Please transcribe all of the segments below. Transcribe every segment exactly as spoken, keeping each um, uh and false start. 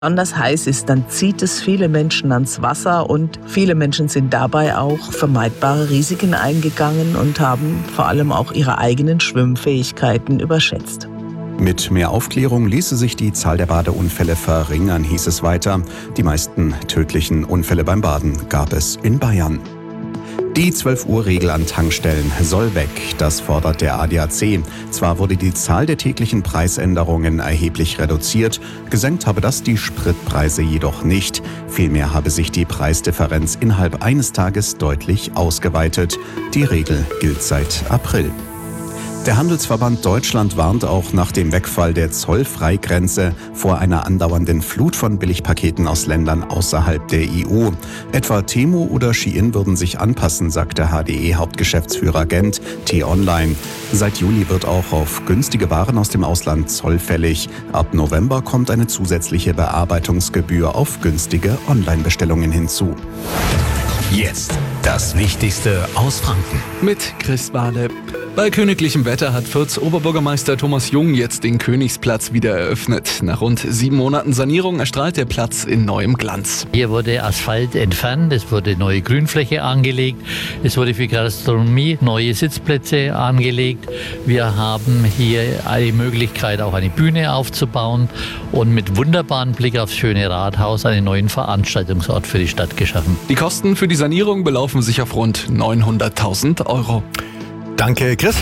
besonders heiß ist, dann zieht es viele Menschen ans Wasser und viele Menschen sind dabei auch vermeidbare Risiken eingegangen und haben vor allem auch ihre eigenen Schwimmfähigkeiten überschätzt. Mit mehr Aufklärung ließe sich die Zahl der Badeunfälle verringern, hieß es weiter. Die meisten tödlichen Unfälle beim Baden gab es in Bayern. Die zwölf Uhr Regel an Tankstellen soll weg, das fordert der A D A C. Zwar wurde die Zahl der täglichen Preisänderungen erheblich reduziert, gesenkt habe das die Spritpreise jedoch nicht. Vielmehr habe sich die Preisdifferenz innerhalb eines Tages deutlich ausgeweitet. Die Regel gilt seit April. Der Handelsverband Deutschland warnt auch nach dem Wegfall der Zollfreigrenze vor einer andauernden Flut von Billigpaketen aus Ländern außerhalb der E U. Etwa Temu oder Shein würden sich anpassen, sagte H D E-Hauptgeschäftsführer Gent T-Online. Seit Juli wird auch auf günstige Waren aus dem Ausland Zoll fällig. Ab November kommt eine zusätzliche Bearbeitungsgebühr auf günstige Online-Bestellungen hinzu. Jetzt das Wichtigste aus Franken. Mit Chris Wale. Bei königlichem Wetter hat Fürths Oberbürgermeister Thomas Jung jetzt den Königsplatz wieder eröffnet. Nach rund sieben Monaten Sanierung erstrahlt der Platz in neuem Glanz. Hier wurde Asphalt entfernt, es wurde neue Grünfläche angelegt, es wurde für Gastronomie neue Sitzplätze angelegt. Wir haben hier eine Möglichkeit, auch eine Bühne aufzubauen und mit wunderbarem Blick aufs schöne Rathaus einen neuen Veranstaltungsort für die Stadt geschaffen. Die Kosten für die Sanierung belaufen sich auf rund neunhunderttausend Euro. Danke, Chris.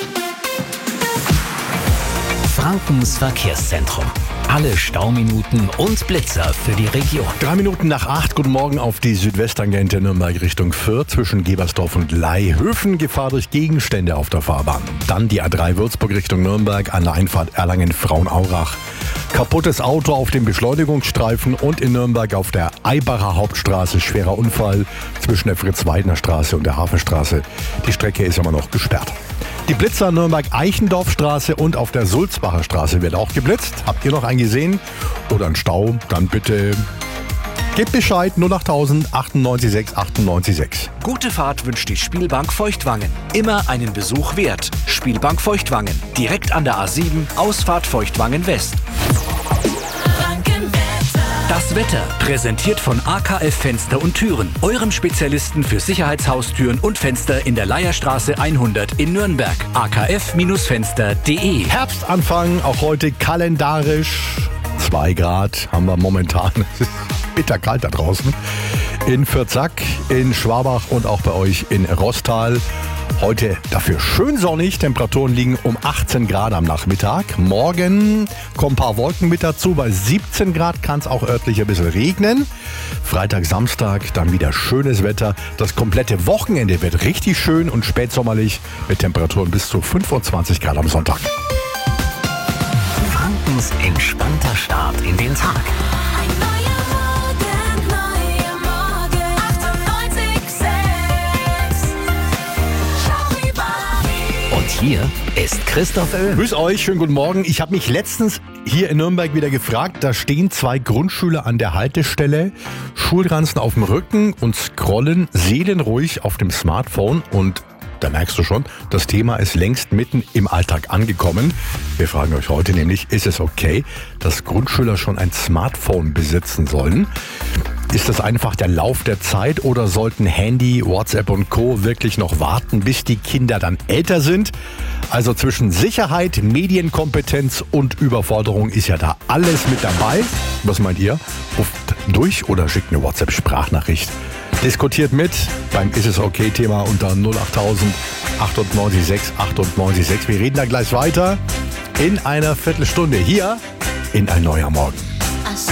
Frankens Verkehrszentrum. Alle Stauminuten und Blitzer für die Region. Drei Minuten nach acht, guten Morgen auf die Südwesttangente Nürnberg Richtung Fürth zwischen Gebersdorf und Laihöfen. Gefahr durch Gegenstände auf der Fahrbahn. Dann die A drei Würzburg Richtung Nürnberg an der Einfahrt Erlangen-Frauenaurach. Kaputtes Auto auf dem Beschleunigungsstreifen und in Nürnberg auf der Eibacher Hauptstraße schwerer Unfall zwischen der Fritz-Weidner-Straße und der Hafenstraße. Die Strecke ist immer noch gesperrt. Die Blitzer Nürnberg-Eichendorfstraße und auf der Sulzbacher Straße wird auch geblitzt. Habt ihr noch einen gesehen oder einen Stau? Dann bitte gebt Bescheid null acht tausend achtundneunzig sechs achtundneunzig sechs. Gute Fahrt wünscht die Spielbank Feuchtwangen. Immer einen Besuch wert. Spielbank Feuchtwangen. Direkt an der A sieben, Ausfahrt Feuchtwangen West. Das Wetter, präsentiert von A K F Fenster und Türen, eurem Spezialisten für Sicherheitshaustüren und Fenster in der Leierstraße hundert in Nürnberg. a k f Fenster punkt d e. Herbstanfang, auch heute kalendarisch. zwei Grad haben wir momentan. Es ist bitterkalt da draußen. In Fürzack, in Schwabach und auch bei euch in Rostal. Heute dafür schön sonnig, Temperaturen liegen um achtzehn Grad am Nachmittag. Morgen kommen ein paar Wolken mit dazu, bei siebzehn Grad kann es auch örtlich ein bisschen regnen. Freitag, Samstag dann wieder schönes Wetter. Das komplette Wochenende wird richtig schön und spätsommerlich mit Temperaturen bis zu fünfundzwanzig Grad am Sonntag. Frankens entspannter Start in den Tag. Hier ist Christoph Öl. Grüß euch, schönen guten Morgen. Ich habe mich letztens hier in Nürnberg wieder gefragt, da stehen zwei Grundschüler an der Haltestelle, Schulranzen auf dem Rücken und scrollen seelenruhig auf dem Smartphone und da merkst du schon, das Thema ist längst mitten im Alltag angekommen. Wir fragen euch heute nämlich, ist es okay, dass Grundschüler schon ein Smartphone besitzen sollen? Ist das einfach der Lauf der Zeit oder sollten Handy, WhatsApp und Co. wirklich noch warten, bis die Kinder dann älter sind? Also zwischen Sicherheit, Medienkompetenz und Überforderung ist ja da alles mit dabei. Was meint ihr? Ruft durch oder schickt eine WhatsApp-Sprachnachricht. Diskutiert mit beim Ist es okay Thema unter null acht tausend achtundneunzig sechs achtundneunzig sechs. Wir reden da gleich weiter in einer Viertelstunde hier in Ein neuer Morgen.